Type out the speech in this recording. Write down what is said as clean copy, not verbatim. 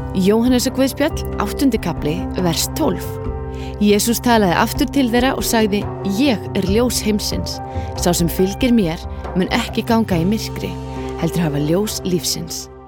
Jóhannesar Guðspjall, 8. kafli, vers 12. Jesús talaði aftur til þeirra og sagði: Ég ljós heimsins. Sá sem fylgir mér mun ekki ganga í myrkri, heldur hafa ljós lífsins.